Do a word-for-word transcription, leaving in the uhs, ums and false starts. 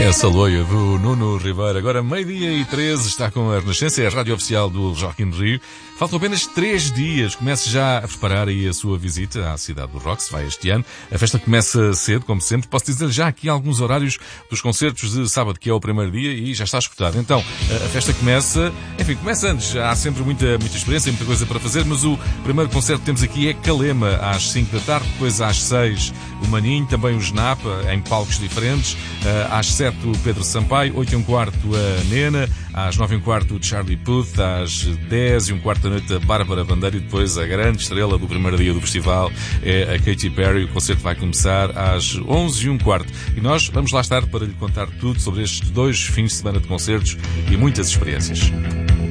Essa loia do Nuno Ribeiro. Agora meio-dia e treze, está com a Renascença, é a rádio oficial do Rock in Rio. Faltam apenas três dias. Comece já a preparar aí a sua visita à cidade do rock, se vai este ano. A festa começa cedo, como sempre. Posso dizer já aqui alguns horários dos concertos de sábado, que é o primeiro dia, e já está escutado. Então, a festa começa, enfim, começa antes. Há sempre muita, muita experiência, muita coisa para fazer, mas o primeiro concerto que temos aqui é Calema, às cinco da tarde, depois às seis o Maninho, também o Genapa, em palcos diferentes, às sete o Pedro Sampaio, oito e um quarto a Nena, às nove e um quarto o Charlie Puth, às dez e um quarto da noite a Bárbara Bandeira, e depois a grande estrela do primeiro dia do festival é a Katy Perry. O concerto vai começar às onze e um quarto e nós vamos lá estar para lhe contar tudo sobre estes dois fins de semana de concertos e muitas experiências.